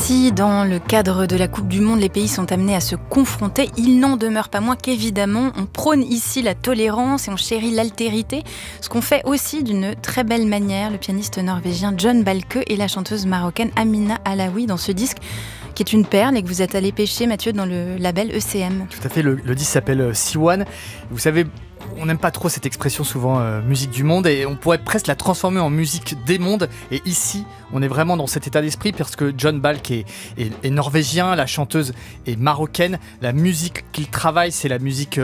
Si, dans le cadre de la Coupe du Monde, les pays sont amenés à se confronter, il n'en demeure pas moins qu'évidemment, on prône ici la tolérance et on chérit l'altérité, ce qu'on fait aussi d'une très belle manière, le pianiste norvégien John Balke et la chanteuse marocaine Amina Alaoui dans ce disque, qui est une perle et que vous êtes allé pêcher, Mathieu, dans le label ECM. Tout à fait, le disque s'appelle C1. Vous savez, on n'aime pas trop cette expression souvent musique du monde et on pourrait presque la transformer en musique des mondes. Et ici, on est vraiment dans cet état d'esprit parce que John Balke est norvégien, la chanteuse est marocaine. La musique qu'il travaille, c'est la musique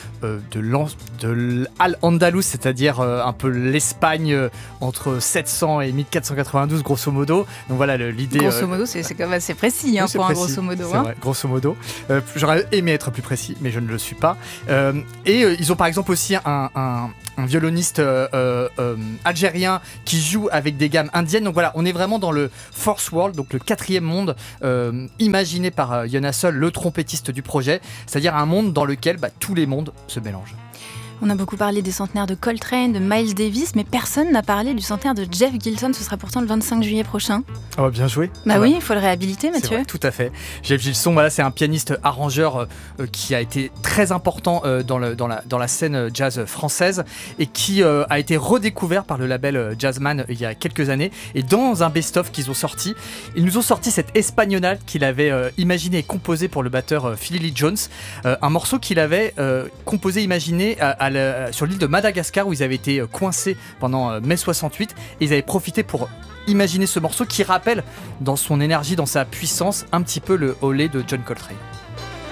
de Al-Andalus, c'est-à-dire un peu l'Espagne entre 700 et 1492 grosso modo. Donc voilà l'idée. Grosso modo, c'est quand même assez précis oui, pour précis, un grosso modo. C'est vrai, grosso modo. J'aurais aimé être plus précis, mais je ne le suis pas. Ils ont par exemple aussi un violoniste algérien qui joue avec des gammes indiennes. Donc voilà, on est vraiment dans le Fourth World, donc le quatrième monde imaginé par Jonas Sol, le trompettiste du projet, c'est-à-dire un monde dans lequel tous les mondes se mélangent. On a beaucoup parlé des centenaires de Coltrane, de Miles Davis, mais personne n'a parlé du centenaire de Jeff Gilson. Ce sera pourtant le 25 juillet prochain. Oh, bien joué. Oui, il faut le réhabiliter, Mathieu. C'est vrai, tout à fait. Jeff Gilson, c'est un pianiste arrangeur qui a été très important dans la scène jazz française et qui a été redécouvert par le label Jazzman il y a quelques années. Et dans un best-of qu'ils ont sorti, ils nous ont sorti cette espagnolade qu'il avait imaginé et composé pour le batteur Philly Lee Jones, un morceau qu'il avait composé, imaginé sur l'île de Madagascar où ils avaient été coincés pendant mai 68 et ils avaient profité pour imaginer ce morceau qui rappelle dans son énergie, dans sa puissance, un petit peu le Olé de John Coltrane.